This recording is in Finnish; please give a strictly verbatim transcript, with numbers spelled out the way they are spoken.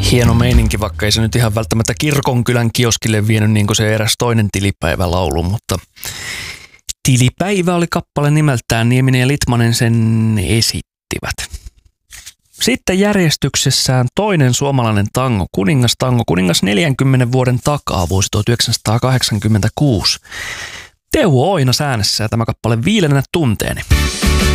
Hieno meininki, vaikka ei se nyt ihan välttämättä Kirkonkylän kioskille vienyt niin kuin se eräs toinen tilipäivälaulu, mutta Tilipäivä oli kappale nimeltään, Nieminen ja Litmanen sen esittivät. Sitten järjestyksessään toinen suomalainen tango, Kuningas tango, Kuningas neljänkymmenen vuoden takaa, vuosi tuhatyhdeksänsataakahdeksankymmentäkuusi. Teuvo Oinas äänessä ja tämä kappale Viilenä tunteeni.